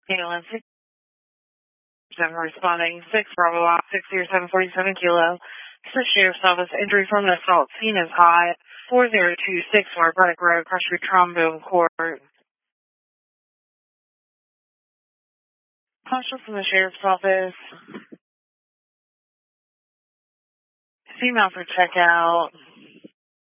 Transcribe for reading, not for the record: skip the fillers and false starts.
KLM 67 responding 6 Bravo Lock 60747 Kilo. This is Sheriff's Office. Injury from the assault scene is high. 4026 Marburdick Road, Crosby Trombone Court. Marshal from the Sheriff's Office. Female for checkout.